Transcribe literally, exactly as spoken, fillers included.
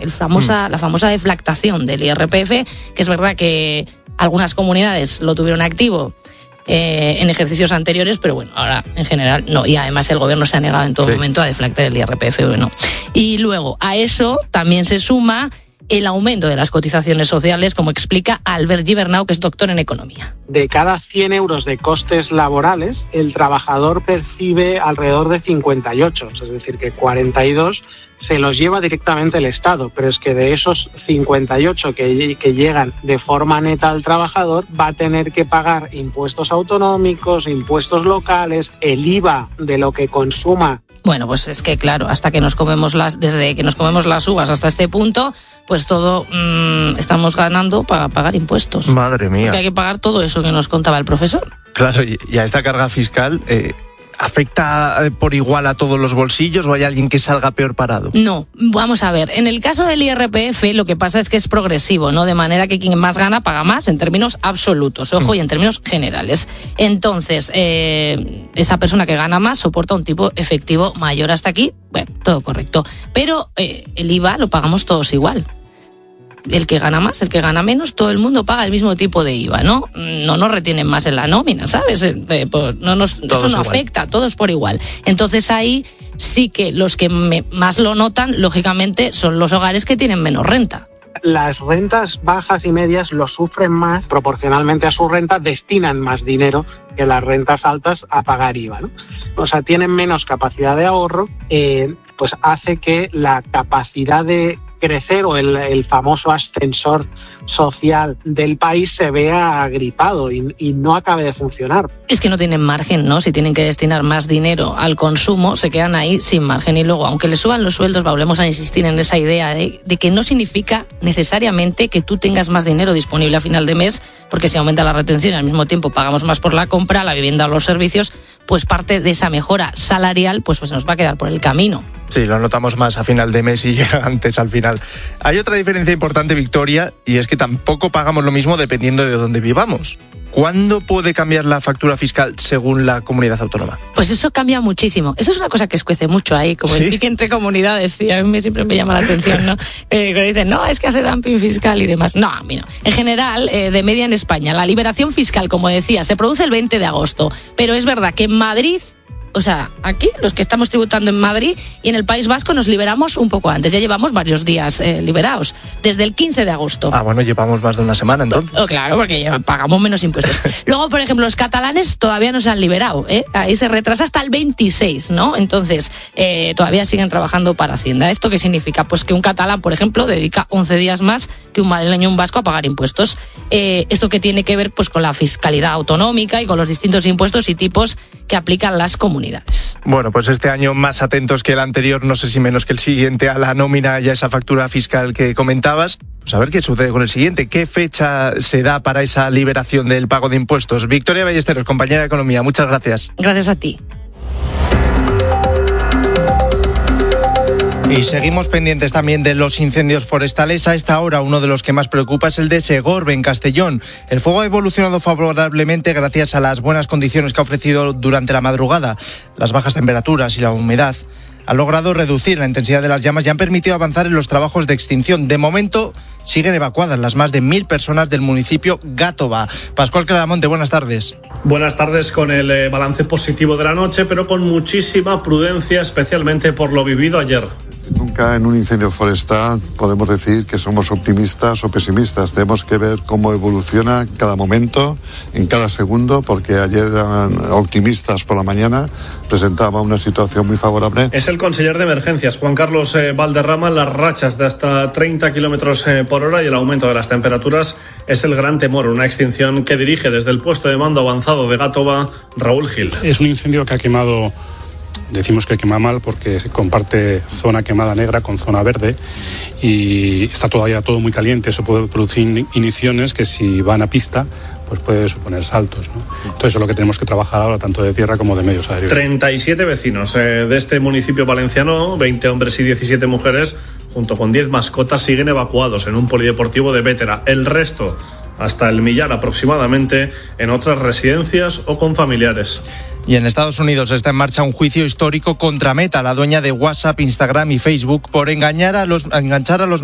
el famosa, mm. la famosa deflactación del I R P F, que es verdad que algunas comunidades lo tuvieron activo eh, en ejercicios anteriores, pero bueno, ahora en general no. Y además el gobierno se ha negado en todo sí. momento a deflactar el I R P F. Bueno. Y luego a eso también se suma el aumento de las cotizaciones sociales, como explica Albert Gibernau, que es doctor en economía. De cada cien euros de costes laborales, el trabajador percibe alrededor de cincuenta y ocho, es decir, que cuarenta y dos se los lleva directamente el Estado, pero es que de esos cincuenta y ocho que, que llegan de forma neta al trabajador, va a tener que pagar impuestos autonómicos, impuestos locales, el I V A de lo que consuma. Bueno, pues es que claro, hasta que nos comemos las, desde que nos comemos las uvas hasta este punto, pues todo mmm, estamos ganando para pagar impuestos. Madre mía. Porque hay que pagar todo eso que nos contaba el profesor. Claro, y a esta carga fiscal, eh, ¿afecta por igual a todos los bolsillos o hay alguien que salga peor parado? No, vamos a ver, en el caso del I R P F lo que pasa es que es progresivo, ¿no? De manera que quien más gana paga más en términos absolutos, ojo, mm. y en términos generales. Entonces, eh, esa persona que gana más soporta un tipo efectivo mayor. Hasta aquí, bueno, todo correcto. Pero eh, el I V A lo pagamos todos igual. El que gana más, el que gana menos, todo el mundo paga el mismo tipo de I V A, ¿no? No nos retienen más en la nómina, ¿sabes? Eh, pues no nos, eso no igual. afecta, a todos por igual. Entonces ahí sí que los que me, más lo notan, lógicamente, son los hogares que tienen menos renta. Las rentas bajas y medias lo sufren más, proporcionalmente a su renta, destinan más dinero que las rentas altas a pagar I V A, ¿no? O sea, tienen menos capacidad de ahorro, eh, pues hace que la capacidad de crecer o el, el famoso ascensor social del país se vea agripado y, y no acabe de funcionar. Es que no tienen margen, ¿no? Si tienen que destinar más dinero al consumo, se quedan ahí sin margen. Y luego, aunque les suban los sueldos, volvemos a insistir en esa idea de, de que no significa necesariamente que tú tengas más dinero disponible a final de mes, porque si aumenta la retención y al mismo tiempo pagamos más por la compra, la vivienda o los servicios, pues parte de esa mejora salarial pues, pues nos va a quedar por el camino. Sí, lo notamos más a final de mes y llega antes al final. Hay otra diferencia importante, Victoria, y es que tampoco pagamos lo mismo dependiendo de dónde vivamos. ¿Cuándo puede cambiar la factura fiscal según la comunidad autónoma? Pues eso cambia muchísimo. Eso es una cosa que escuece mucho ahí, como ¿Sí? el pique entre comunidades. Y a mí siempre me llama la atención, ¿no? Eh, cuando dicen, no, es que hace dumping fiscal y demás. No, a mí no. En general, eh, de media en España, la liberación fiscal, como decía, se produce el veinte de agosto. Pero es verdad que en Madrid... O sea, aquí, los que estamos tributando en Madrid y en el País Vasco nos liberamos un poco antes. Ya llevamos varios días eh, liberados, desde el quince de agosto. Ah, bueno, llevamos más de una semana entonces. Oh, claro, porque ya pagamos menos impuestos. Luego, por ejemplo, los catalanes todavía no se han liberado, ¿eh? Ahí se retrasa hasta el veintiséis, ¿no? Entonces, eh, todavía siguen trabajando para Hacienda. ¿Esto qué significa? Pues que un catalán, por ejemplo, dedica once días más que un madrileño o un vasco a pagar impuestos. Eh, ¿Esto qué tiene que ver? Pues con la fiscalidad autonómica y con los distintos impuestos y tipos que aplican las comunidades. Bueno, pues este año más atentos que el anterior, no sé si menos que el siguiente, a la nómina y a esa factura fiscal que comentabas. Pues a ver qué sucede con el siguiente. ¿Qué fecha se da para esa liberación del pago de impuestos? Victoria Ballesteros, compañera de Economía, muchas gracias. Gracias a ti. Y seguimos pendientes también de los incendios forestales. A esta hora uno de los que más preocupa es el de Segorbe, en Castellón. El fuego ha evolucionado favorablemente gracias a las buenas condiciones que ha ofrecido durante la madrugada. Las bajas temperaturas y la humedad han logrado reducir la intensidad de las llamas y han permitido avanzar en los trabajos de extinción. De momento siguen evacuadas las más de mil personas del municipio Gátova. Pascual Claramonte, buenas tardes. Buenas tardes, con el eh, balance positivo de la noche, pero con muchísima prudencia, especialmente por lo vivido ayer. Nunca en un incendio forestal podemos decir que somos optimistas o pesimistas. Tenemos que ver cómo evoluciona cada momento, en cada segundo, porque ayer eran optimistas por la mañana, presentaba una situación muy favorable. Es el conseller de emergencias, Juan Carlos eh, Valderrama. Las rachas de hasta treinta kilómetros eh, por hora y el aumento de las temperaturas es el gran temor. Una extinción que dirige desde el puesto de mando avanzado de Gátova, Raúl Gil. Es un incendio que ha quemado... Decimos que quema mal porque se comparte zona quemada negra con zona verde y está todavía todo muy caliente. Eso puede producir iniciones que, si van a pista, pues puede suponer saltos, ¿no? Entonces eso es lo que tenemos que trabajar ahora, tanto de tierra como de medios aéreos. treinta y siete vecinos eh, de este municipio valenciano, veinte hombres y diecisiete mujeres, junto con diez mascotas, siguen evacuados en un polideportivo de Bétera. El resto, hasta el millar aproximadamente, en otras residencias o con familiares. Y en Estados Unidos está en marcha un juicio histórico contra Meta, la dueña de WhatsApp, Instagram y Facebook, por engañar a los, enganchar a los